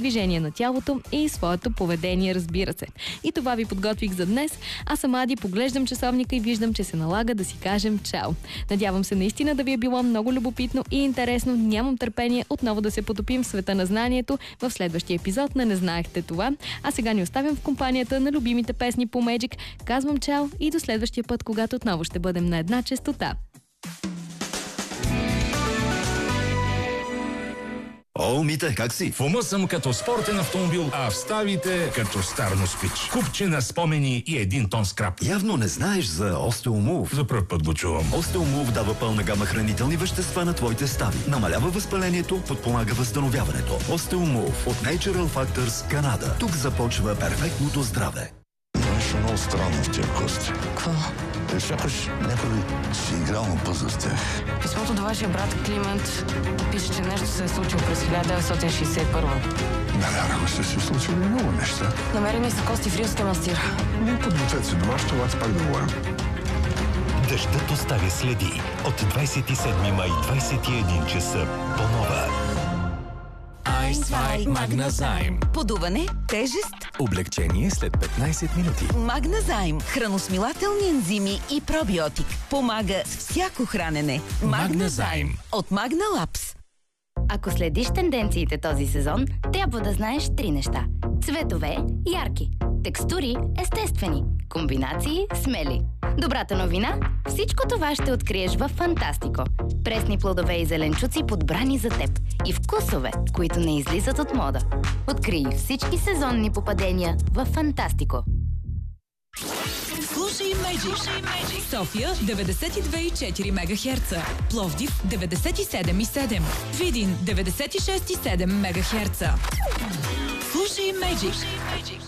движение на тялото и своето поведение, разбира се. И това ви подготвих за днес. Аз съм Ади, поглеждам часовника и виждам, че се налага да си кажем чао. Надявам се наистина да ви е било много любопитно и интересно. Нямам търпение отново да се потопим в света на знанието в следващия епизод на Не знаехте това. А сега ни оставям в компанията на любимите песни по Magic. Казвам чао и до следващия път, когато отново ще бъдем на една честота. О, Мите, как си? В ума съм като спортен автомобил, а в ставите като стар москвич. Купче на спомени и 1 тон скрап. Явно не знаеш за Остеомув. За пръв път го чувам. Остеомув дава пълна гама хранителни вещества на твоите стави. Намалява възпалението, подпомага възстановяването. Остеомув от Natural Factors, Канада. Тук започва перфектното здраве. Нещо много странно в тия кости. Какво? Сякаш някой си играл на пъзъл с тях. Писмото до вашия брат Климент пише, че нещо се е случило през 1961. Навярно са се случили много неща. Намерени са кости в Рилския манастир. Не подгответе се дома, ще вас пак да говорим. Дъждът оставя следи. От 27 май 21 часа по Нова. Айсвай Магназайм. Подуване, тежест, Облегчение след 15 минути. Магназайм. Храносмилателни ензими и пробиотик. Помага с всяко хранене. Магназайм. От Магна Лапс. Ако следиш тенденциите този сезон, трябва да знаеш 3 неща. Цветове – ярки. Текстури – естествени. Комбинации – смели. Добрата новина – всичко това ще откриеш във Фантастико. Пресни плодове и зеленчуци, подбрани за теб. И вкусове, които не излизат от мода. Открий всички сезонни попадения във Фантастико. Слушай Magic. София 92,4 МГц. Пловдив 97,7. Видин 96,7 МГц. Слушай Magic.